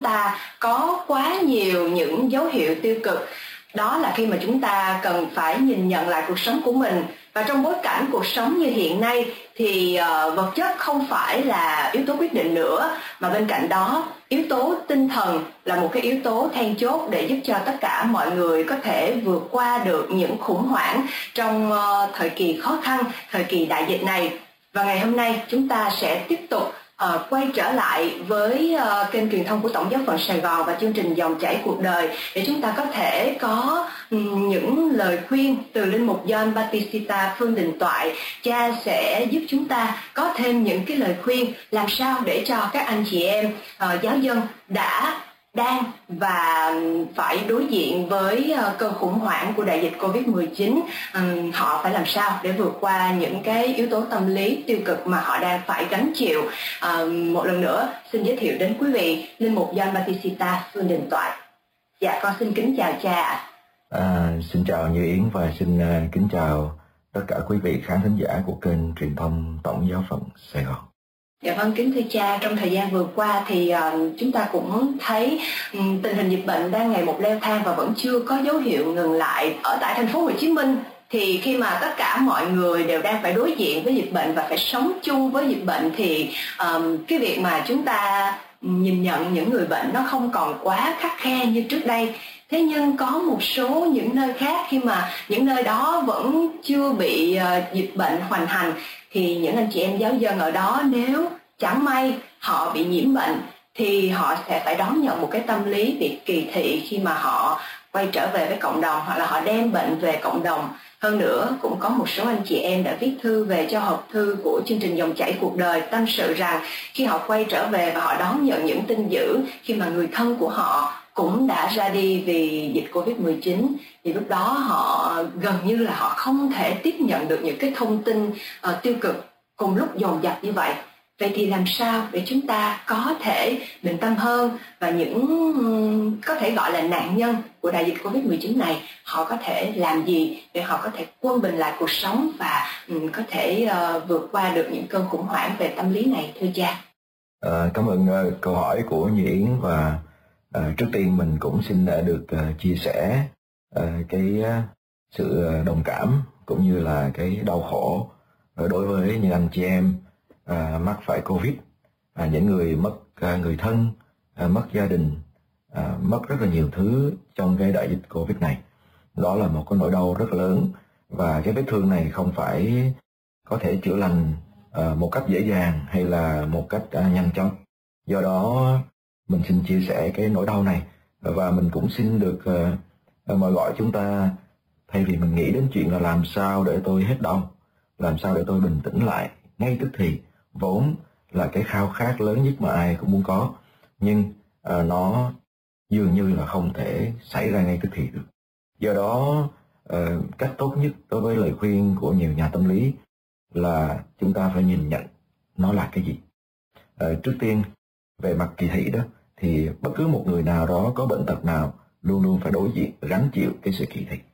ta có quá nhiều những dấu hiệu tiêu cực. Đó là khi mà chúng ta cần phải nhìn nhận lại cuộc sống của mình. Và trong bối cảnh cuộc sống như hiện nay thì vật chất không phải là yếu tố quyết định nữa, mà bên cạnh đó yếu tố tinh thần là một cái yếu tố then chốt để giúp cho tất cả mọi người có thể vượt qua được những khủng hoảng trong thời kỳ khó khăn, thời kỳ đại dịch này. Và ngày hôm nay chúng ta sẽ tiếp tục quay trở lại với kênh truyền thông của Tổng giáo phận Sài Gòn và chương trình Dòng chảy cuộc đời để chúng ta có thể có những lời khuyên từ Linh mục John Batista Phương Đình Toại. Cha sẽ giúp chúng ta có thêm những cái lời khuyên làm sao để cho các anh chị em giáo dân đang và phải đối diện với cơn khủng hoảng của đại dịch Covid-19, họ phải làm sao để vượt qua những cái yếu tố tâm lý tiêu cực mà họ đang phải gánh chịu. Một lần nữa xin giới thiệu đến quý vị Linh mục John Batista Phương Đình Toại. Dạ, con xin kính chào cha. Xin chào Như Yến và xin kính chào tất cả quý vị khán thính giả của kênh truyền thông Tổng giáo phận Sài Gòn. Dạ vâng, kính thưa cha, trong thời gian vừa qua thì chúng ta cũng thấy tình hình dịch bệnh đang ngày một leo thang và vẫn chưa có dấu hiệu ngừng lại. Ở tại thành phố Hồ Chí Minh thì khi mà tất cả mọi người đều đang phải đối diện với dịch bệnh và phải sống chung với dịch bệnh thì cái việc mà chúng ta nhìn nhận những người bệnh nó không còn quá khắt khe như trước đây. Thế nhưng có một số những nơi khác, khi mà những nơi đó vẫn chưa bị dịch bệnh hoành hành, thì những anh chị em giáo dân ở đó nếu chẳng may họ bị nhiễm bệnh thì họ sẽ phải đón nhận một cái tâm lý bị kỳ thị khi mà họ quay trở về với cộng đồng hoặc là họ đem bệnh về cộng đồng. Hơn nữa cũng có một số anh chị em đã viết thư về cho hộp thư của chương trình Dòng chảy cuộc đời, tâm sự rằng khi họ quay trở về và họ đón nhận những tin dữ khi mà người thân của họ cũng đã ra đi vì dịch Covid-19, thì lúc đó họ gần như là họ không thể tiếp nhận được những cái thông tin tiêu cực cùng lúc dồn dập như vậy. Vậy thì làm sao để chúng ta có thể bình tâm hơn, và những có thể gọi là nạn nhân của đại dịch Covid-19 này, họ có thể làm gì để họ có thể quân bình lại cuộc sống và có thể vượt qua được những cơn khủng hoảng về tâm lý này, thưa cha? Cảm ơn câu hỏi của Như Yến, và trước tiên mình cũng xin được chia sẻ cái sự đồng cảm cũng như là cái đau khổ đối với những anh chị em mắc phải Covid, những người mất người thân, mất gia đình, mất rất là nhiều thứ trong cái đại dịch Covid này. Đó là một cái nỗi đau rất lớn, và cái vết thương này không phải có thể chữa lành một cách dễ dàng hay là một cách nhanh chóng. Do đó mình xin chia sẻ cái nỗi đau này, và mình cũng xin được mời gọi chúng ta, thay vì mình nghĩ đến chuyện là làm sao để tôi hết đau, làm sao để tôi bình tĩnh lại ngay tức thì, vốn là cái khao khát lớn nhất mà ai cũng muốn có, nhưng nó dường như là không thể xảy ra ngay tức thì được. Do đó cách tốt nhất đối với lời khuyên của nhiều nhà tâm lý là chúng ta phải nhìn nhận nó là cái gì. Trước tiên, về mặt kỳ thị đó, thì bất cứ một người nào đó có bệnh tật nào luôn luôn phải đối diện, gánh chịu cái sự kỳ thị.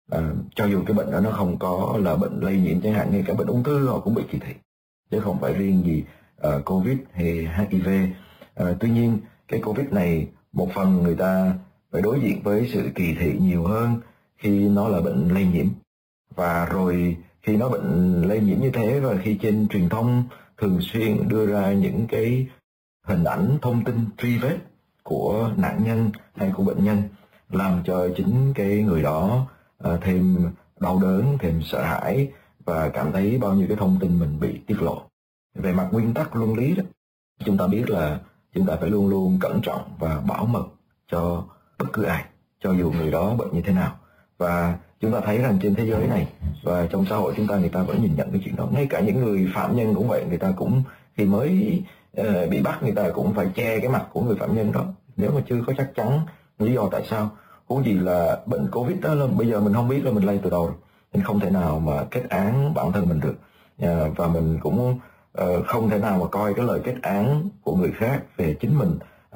Cho dù cái bệnh đó nó không có là bệnh lây nhiễm, chẳng hạn ngay cả bệnh ung thư họ cũng bị kỳ thị, chứ không phải riêng gì Covid hay HIV. Tuy nhiên cái Covid này một phần người ta phải đối diện với sự kỳ thị nhiều hơn khi nó là bệnh lây nhiễm. Và rồi khi nó bệnh lây nhiễm như thế, và khi trên truyền thông thường xuyên đưa ra những cái hình ảnh thông tin truy vết của nạn nhân hay của bệnh nhân, làm cho chính cái người đó thêm đau đớn, thêm sợ hãi và cảm thấy bao nhiêu cái thông tin mình bị tiết lộ. Về mặt nguyên tắc luân lý đó, chúng ta biết là chúng ta phải luôn luôn cẩn trọng và bảo mật cho bất cứ ai, cho dù người đó bệnh như thế nào. Và chúng ta thấy rằng trên thế giới này và trong xã hội chúng ta, người ta vẫn nhìn nhận cái chuyện đó. Ngay cả những người phạm nhân cũng vậy, người ta cũng khi mới bị bắt, người ta cũng phải che cái mặt của người phạm nhân đó nếu mà chưa có chắc chắn lý do tại sao. Huống gì là bệnh Covid đó là bây giờ mình không biết là mình lây từ đâu, nên không thể nào mà kết án bản thân mình được, và mình cũng không thể nào mà coi cái lời kết án của người khác về chính mình,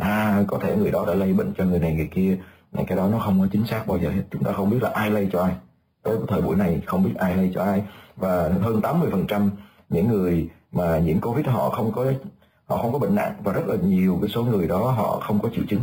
có thể người đó đã lây bệnh cho người này người kia. Cái đó nó không có chính xác bao giờ hết. Chúng ta không biết là ai lây cho ai, tới thời buổi này không biết ai lây cho ai. Và hơn 80% những người mà nhiễm Covid họ không có bệnh nặng, và rất là nhiều cái số người đó họ không có triệu chứng.